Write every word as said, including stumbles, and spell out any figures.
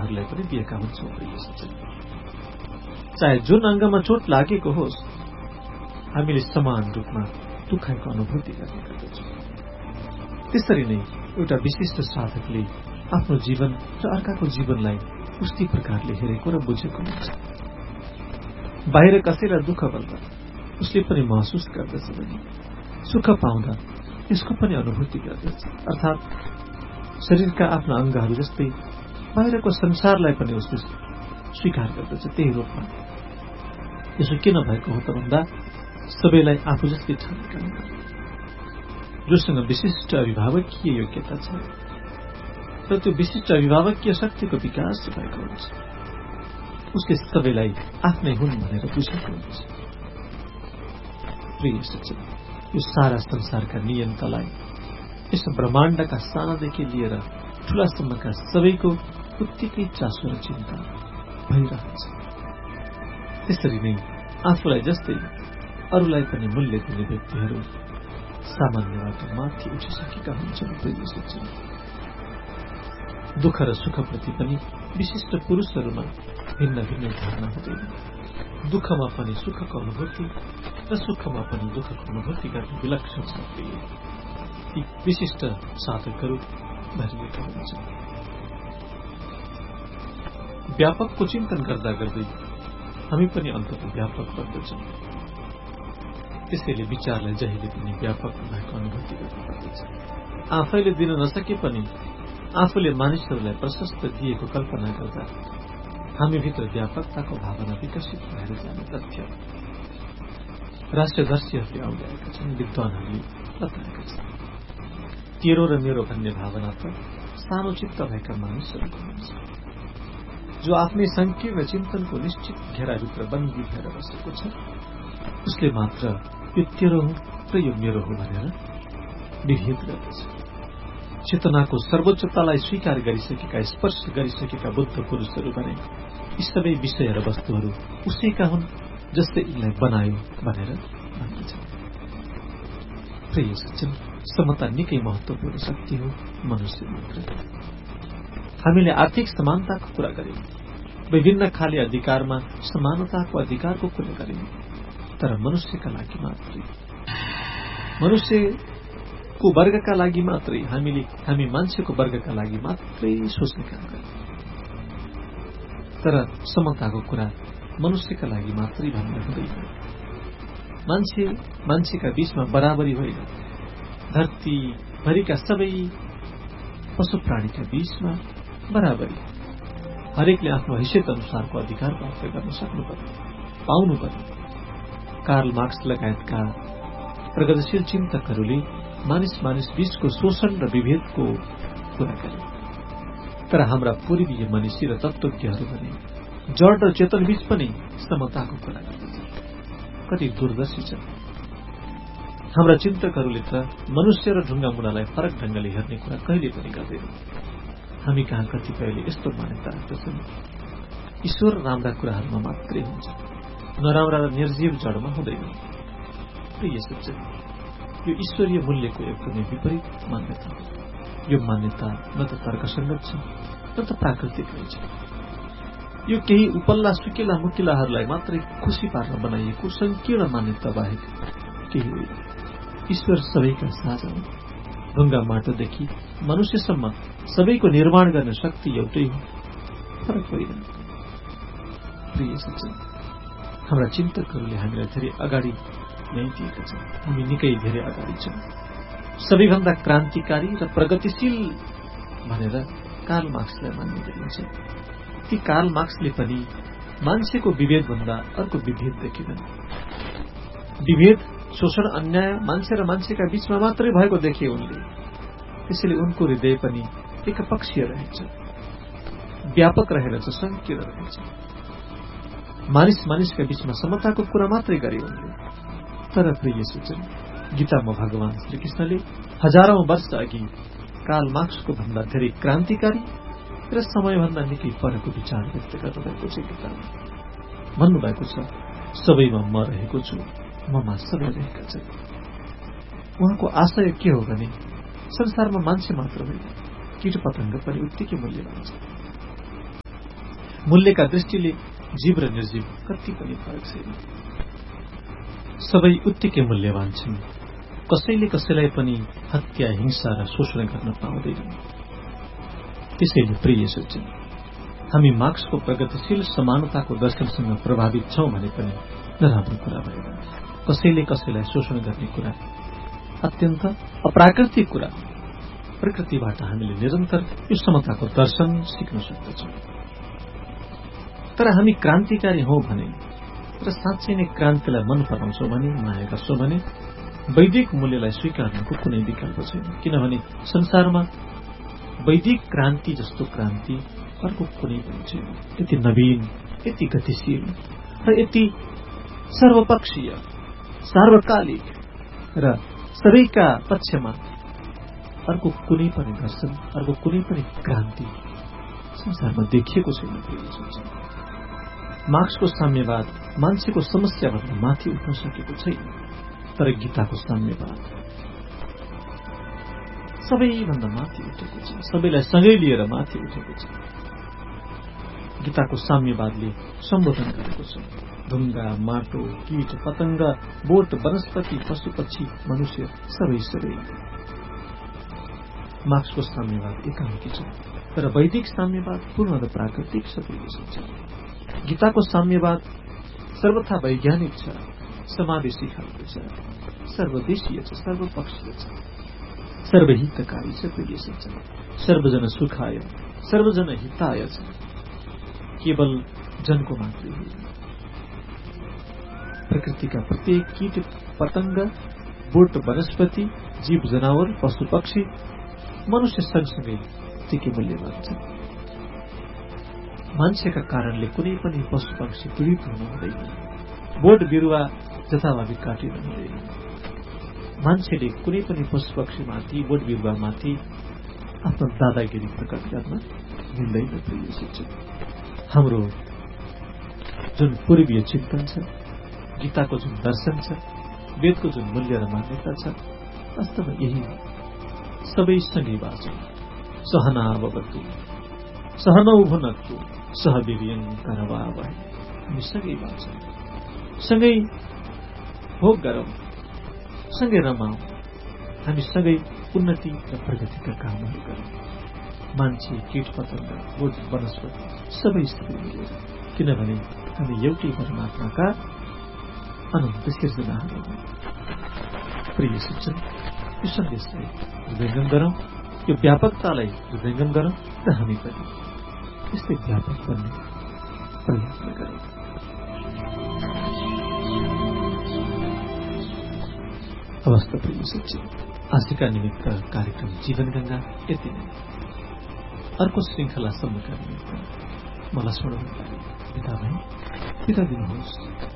कुराहरूलाई पनि दिएका हुन्छौँ प्रिय सज्जन। चाहे जुन अङ्गमा चोट लागेको होस्, हामीले समान रूपमा दुखाइको अनुभूति गर्ने गर्दछौँ। त्यसरी नै एउटा विशिष्ट साधकले आफ्नो जीवन र अर्काको जीवनलाई उस्तै प्रकारले हेरेको र बुझेको हुन्छ। बाहिर कसैलाई दुःख पर्दा उसले पनि महसुस गर्दछ भने सुख पाउँदा यसको पनि अनुभूति गर्दछ। अर्थात् शरीरका आफ्ना अङ्गहरू जस्तै बाहिरको संसारलाई पनि उसले स्वीकार गर्दछ त्यही रूपमा। यसो किन भएको हो त भन्दा सबैलाई आफू जस्तै ठानेका हुन्। जोसँग विशिष्ट अभिभावकीय योग्यता छ र त्यो विशिष्ट अभिभावकीय शक्तिको विकास भएको हुन्छ, उसले सबैलाई आफ्नै हुन् भनेर बुझेको हुन्छ। प्रिय सज्जन, यो सारा संसारका नियन्त्रलाई यस ब्रह्माण्डका सानादेखि लिएर ठूलासम्मका सबैको उत्तिकै चासो र चिन्ता भइरहन्छ। त्यसरी नै आफूलाई जस्तै अरूलाई पनि मूल्य दिने व्यक्तिहरू सामान्यबाट माथि उठिसकेका हुन्छन्। प्रिय सज्जन, दुःख र सुखप्रति पनि विशिष्ट पुरुषहरूमा भिन्न भिन्न धारणा हुँदैन। दुःखमा पनि सुखको अनुभूति र सुखमा पनि दुःखको अनुभूति गर्ने विलक्षण छ। ती विशिष्ट साधकहरू भरिएका हुन्छन्। व्यापकको चिन्तन गर्दा गर्दै हामी पनि अन्ततः व्यापक बन्दछौँ। त्यसैले विचारलाई जहिले पनि व्यापक भएको अनुभूति गर्नुपर्दछ। आफैले दिन नसके पनि आफूले मानिसहरूलाई प्रशस्त दिएको कल्पना गर्दा हामीभित्र व्यापकताको भावना विकसित भएर जाने तथ्य राष्ट्रदर्शीहरूले आउँदैआएका छन्, विद्वानहरूले बताएका छन्। तेरो र मेरो भन्ने भावना त सानो चित्त भएका मानिसहरूको हुन्छ, जो आफ्नै संकीर्ण चिन्तनको निश्चित घेराभित्र बन्दी भएर बसेको छ। उसले मात्र यो तेरो हो र यो मेरो हो भनेर विभेद गर्दछ। चेतनाको सर्वोच्चतालाई स्वीकार गरिसकेका, स्पर्श गरिसकेका बुद्ध पुरुषहरू भने यी सबै विषय र वस्तुहरू उसैका हुन् जसले यिनलाई बनायो भनेर भन्दछन्। प्रिय सज्जन, समता निकै महत्वपूर्ण शक्ति हो मनुष्य मात्र। हामीले आर्थिक समानताको कुरा गर्यौं, विभिन्न खाले अधिकारमा समानताको अधिकारको कुरा गर्यौं, तर मनुष्यका लागि मात्रै, मनुष्यको वर्गका लागि मात्रै हामीले हामी मान्छेको वर्गका लागि मात्रै सोच्ने काम गर्यौं। तर समताको कुरा मनुष्यका लागि मात्रै भन्नु हुँदैन। मान्छे मान्छेका बीचमा बराबरी होइन, धरती भरिका सबै पशु प्राणीका बीचमा बराबरी। हरेकले आफ्नो हैसियत अनुसारको अधिकार प्राप्त गर्न सक्नुपर्ने, पाउनुपर्ने। कार्ल मार्क्स लगायतका प्रगतिशील चिन्तकहरूले मानिस मानिस बीचको शोषण र विभेदको कुरा गरे। तर हाम्रा पूर्वीय मनीषी र तत्त्वज्ञहरू भने जड र चेतन बीच पनि समताको कुरा गर्दछन्। कति दूरदर्शी छन् हाम्रा चिन्तकहरूले त मनुष्य र ढुङ्गा मुढालाई फरक ढंगले हेर्ने कुरा कहिले पनि गर्दैनन्। हामी कहाँ कतिपयले यस्तो मान्यता राख्दछन्, ईश्वर राम्रा कुराहरूमा मात्रै हुन्छ, नराम्रा र निर्जीव जडमा हुँदैन। प्रिय सज्जन, यो ईश्वरीय मूल्यको एकदमै विपरीत मान्यता हो। यो मान्यता न त तर्कसङ्गत छ न त प्राकृतिक रहेछ। यो केही उपल्ला सुकिला मुकिलाहरूलाई मात्रै खुशी पार्न बनाइएको संकीर्ण मान्यता बाहेक केही होइन। ईश्वर सबैका साझा हो। ढुङ्गा माटोदेखि मनुष्यसम्म सबैको निर्माण गर्ने शक्ति एउटै हो, फरक होइन। प्रिय सज्जन, हाम्रा चिन्तकहरूले हामीलाई धेरै अगाडि नै दिएका छन्। हामी निकै धेरै अगाडि छौँ। सबैभन्दा क्रान्तिकारी र प्रगतिशील भनेर कार्ल मार्क्सलाई मान्ने गरिन्छ। ती कार्ल मार्क्सले पनि मान्छेको विभेद भन्दा अर्को विभेद देखेनन्। विभेद, शोषण, अन्याय मान्छे र मान्छेका बीचमा मात्रै भएको देखे उनले। त्यसैले उनको हृदय पनि एकपक्षीय रहेछ, व्यापक रहेछ, संकीर्ण रहेछ। मानिस मानिसका बीचमा समताको कुरा मात्रै गरे उनले। तर प्रिय सूचन, गीतामा भगवान श्रीकृष्णले हजारौं वर्ष अघि कार्ल मार्क्सको भन्दा धेरै क्रान्तिकारी र समयभन्दा निकै परको विचार व्यक्त गर्नुभएको छ। गीतामा भन्नुभएको छ, सबैमा म रहेको छु, ममा सबै रहेका छन्। उहाँको आशय के हो भने संसारमा मान्छे मात्र होइन, कीट पतंग पनि उत्तिकै मूल्यवान छ। मूल्यका दृष्टिले जीव र निर्जीव कति पनि फरक छैन। सबै उत्तिकै मूल्यवान छन्। कसैले कसैलाई पनि हत्या, हिंसा र शोषण गर्न पाउँदैन। त्यसैले प्रिय सज्जन, हामी मार्क्सको प्रगतिशील समानताको दर्शनसँग प्रभावित छौं भने पनि नराम्रो कुरा भएन। कसैले कसैलाई शोषण गर्ने कुरा अत्यन्त अप्राकृतिक कुरा। प्रकृतिबाट हामीले निरन्तर यो समताको दर्शन सिक्न सक्दछौं। तर हामी क्रान्तिकारी हौं भने र साँच्चै नै क्रान्तिलाई मन पराउँछौं भने, माया गर्छौं भने वैदिक मूल्यलाई स्वीकार्नको कुनै विकल्प छैन। किनभने संसारमा वैदिक क्रान्ति जस्तो क्रान्ति अर्को कुनै पनि छैन। यति नवीन, यति गतिशील र यति सर्वपक्षीय, सार्वकालिक र सबैका पक्षमा अर्को कुनै पनि दर्शन, अर्को कुनै पनि क्रान्ति संसारमा देखिएको छैन। मार्क्सको साम्यवाद मान्छेको समस्याभन्दा माथि उठ्न सकेको छैन। तर गीताको साम्यवाद सबैभन्दा माथि उठेको छ, सबैलाई सँगै लिएर माथि उठेको छ। गीताको साम्यवादले सम्बोधन गरेको छ ढुङ्गा, माटो, कीट, पतंग, बोट, वनस्पति, पशु पक्षी, मनुष्य सबै सबै। मार्क्सको साम्यवाद एकाङ्की छ, तर वैदिक साम्यवाद पूर्ण र प्राकृतिक सबैले सक्छ। गीताको साम्यवाद सर्वथा वैज्ञानिक छ, समावेशी खालको छ, सर्वदेशीय छ, सर्वपक्षीय छ, सर्वहितकारी छ। प्रिय सज्जन, सर्वजन सुखाय सर्वजन हिताय छ, केवल जनको मात्रै होइन। प्रकृतिका प्रत्येक कीट, पतंग, बोट, वनस्पति, जीव जनावर, पशु पक्षी, मनुष्य सँगसँगै उत्तिकै मूल्यवान छ। मान्छेका कारणले कुनै पनि पशु पक्षी पीड़ित हुनु हुँदैन। बोट बिरुवा जथाभावी काटिनु हुँदैन। मान्छेले कुनै पनि पशु पक्षीमाथि, बोट बिरुवामाथि आफ्नो दादागिरी प्रकट गर्न मिल्दैन। प्रिय शिक्षक, हाम्रो जुन पूर्वीय चिन्तन छ, गीताको जुन दर्शन छ, वेदको जुन मूल्य र मान्यता छ, वास्तवमा यही हो। सबै सँगै बाँचौँ। सहना भवतु सहनौ भुनक्तु सह वीर्यं करवावहै। हामी सँगै बाँचौँ, सँगै भोग गरौँ, सँगै रमाऊ। हामी सँगै उन्नति र प्रगतिका कामहरू गरौँ। मान्छे, कीट, पतंग, बोट, वनस्पति सबै सबै मिलेर, किनभने हामी एउटै परमात्माका अनन्त सिर्जनाहरू हौं। प्रिय शिक्षक, यो सन्देशलाई हृदयङ्गम गरौँ, यो व्यापकतालाई हृदयङ्गम गरौँ र हामी पनि यस्तै व्यापक बन्ने प्रयत्न गरौँ। अवस्था प्रिय शिक्षक, आजका निमित्त कार्यक्रम जीवन गंगा यति नै। अर्को श्रृङ्खलासम्मका निमित्त मलाई स्मरण बिदा भए बिदा दिनुहोस्।